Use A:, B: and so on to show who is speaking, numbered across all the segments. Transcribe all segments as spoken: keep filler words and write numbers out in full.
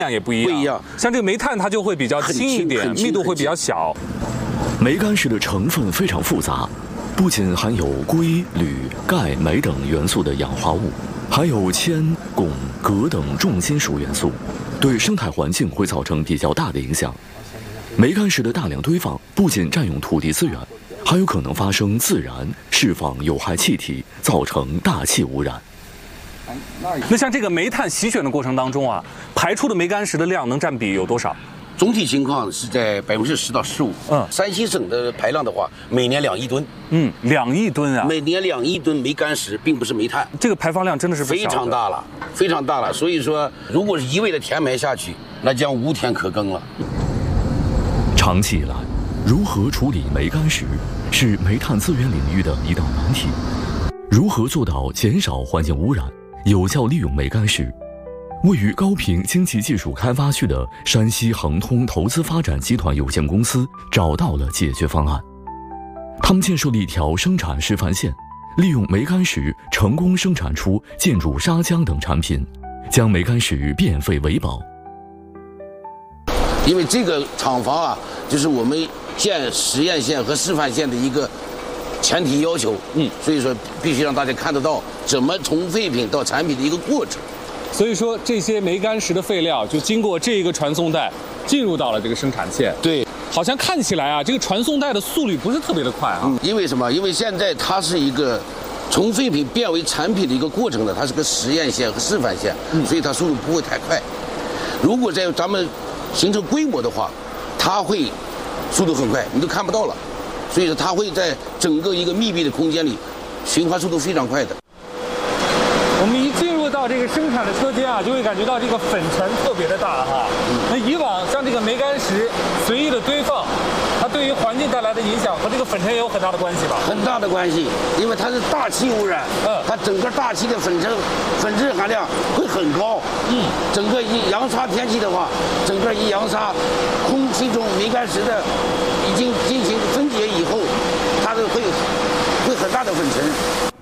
A: 也不一样。
B: 不一样，
A: 像这个煤炭它就会比较轻一点，密度会比较小。
C: 煤矸石的成分非常复杂，不仅含有硅、铝、钙、镁等元素的氧化物，还有铅、汞、镉等重金属元素，对生态环境会造成比较大的影响。煤矸石的大量堆放不仅占用土地资源，还有可能发生自燃、释放有害气体，造成大气污染。
A: 那像这个煤炭洗选的过程当中啊，排出的煤矸石的量能占比有多少？
B: 总体情况是在百分之十到十五。
A: 嗯，
B: 山西省的排量的话，每年两亿吨。
A: 嗯，两亿吨啊！
B: 每年两亿吨煤矸石，并不是煤炭。
A: 这个排放量真的是
B: 非常大了，非常大了。所以说，如果是一味的填埋下去，那将无田可耕了。
C: 长期以来，如何处理煤矸石是煤炭资源领域的一道难题。如何做到减少环境污染，有效利用煤矸石？位于高平经济技术开发区的山西恒通投资发展集团有限公司找到了解决方案。他们建设了一条生产示范线，利用煤矸石成功生产出建筑砂浆等产品，将煤矸石变废为宝。
B: 因为这个厂房啊，就是我们建实验线和示范线的一个前提要求。嗯，所以说必须让大家看得到怎么从废品到产品的一个过程。
A: 所以说，这些煤矸石的废料就经过这个传送带，进入到了这个生产线。
B: 对，
A: 好像看起来啊，这个传送带的速率不是特别的快啊。
B: 嗯，因为什么？因为现在它是一个从废品变为产品的一个过程呢，它是个实验线和示范线，嗯，所以它速度不会太快。如果在咱们形成规模的话，它会速度很快，你都看不到了。所以说，它会在整个一个密闭的空间里，循环速度非常快的。
A: 我们一进入到这个生产的车间啊，就会感觉到这个粉尘特别的大哈。嗯、那以往像这个煤矸石随意的堆放，它对于环境带来的影响和这个粉尘也有很大的关系吧？
B: 很大的关系，因为它是大气污染，嗯，它整个大气的粉尘粉质含量会很高。嗯，整个一扬沙天气的话，整个一扬沙，空气中煤矸石的已经进行分解以后，它是会会很大的粉尘。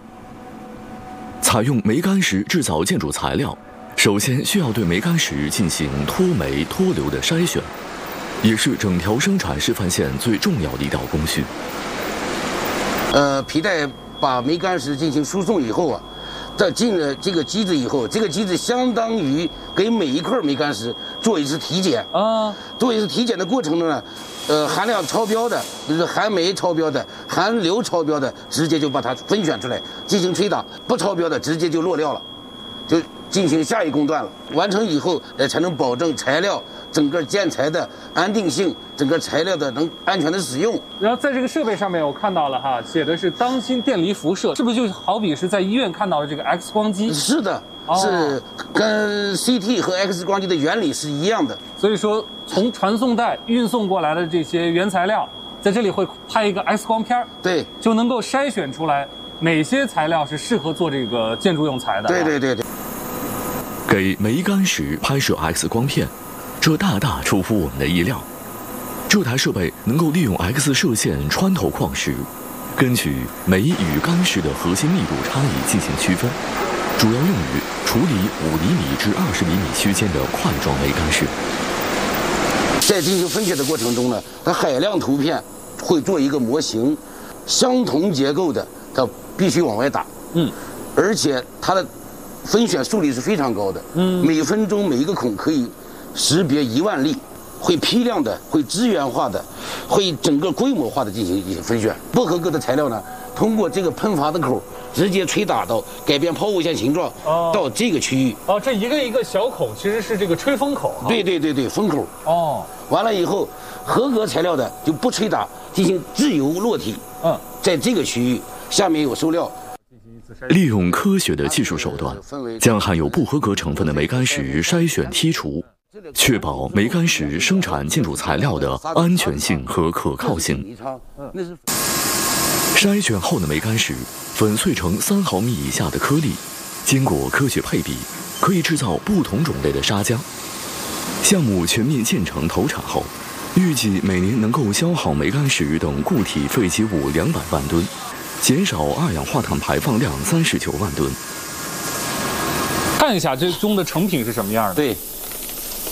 C: 采用煤矸石制造建筑材料，首先需要对煤矸石进行脱煤脱硫的筛选，也是整条生产示范线最重要的一道工序。
B: 呃，皮带把煤矸石进行输送以后啊，在进了这个机子以后，这个机子相当于给每一块煤矸石做一次体检啊。做一次体检的过程中呢，呃，含量超标的，就是含煤超标的、含硫超标的，直接就把它分选出来进行吹打；不超标的，直接就落料了，就进行下一工段了。完成以后，呃，才能保证材料整个建材的安定性，整个材料的能安全的使用。
A: 然后在这个设备上面，我看到了哈，写的是当心电离辐射，是不是就好比是在医院看到的这个 X 光机？
B: 是的。是跟 C T 和 X 光机的原理是一样的，
A: 所以说从传送带运送过来的这些原材料，在这里会拍一个 X 光片，
B: 对，
A: 就能够筛选出来哪些材料是适合做这个建筑用材的。
B: 对对对对。
C: 给煤矸石拍摄 X 光片，这大大出乎我们的意料。这台设备能够利用 X 射线穿透矿石，根据煤与矸石的核心密度差异进行区分。主要用于处理五厘米至二十厘米区间的块状煤矸石。
B: 在进行分解的过程中呢，它海量图片会做一个模型，相同结构的它必须往外打。嗯，而且它的分选速率是非常高的。嗯，每分钟每一个孔可以识别一万粒，会批量的、会资源化的、会整个规模化的进行一些分选。不合格的材料呢，通过这个喷阀的口。直接吹打到改变抛物线形状，哦，到这个区域。
A: 哦，这一个一个小孔其实是这个吹风口。
B: 对对对对，风口。哦，完了以后，合格材料的就不吹打，进行自由落体。嗯，在这个区域下面有收料。
C: 利用科学的技术手段，将含有不合格成分的煤矸石筛选剔除，确保煤矸石生产建筑材料的安全性和可靠性。那是。筛选后的煤矸石粉碎成三毫米以下的颗粒，经过科学配比，可以制造不同种类的砂浆。项目全面建成投产后，预计每年能够消耗煤矸石等固体废弃物两百万吨，减少二氧化碳排放量三十九万吨。
A: 看一下这中的成品是什么样的？
B: 对。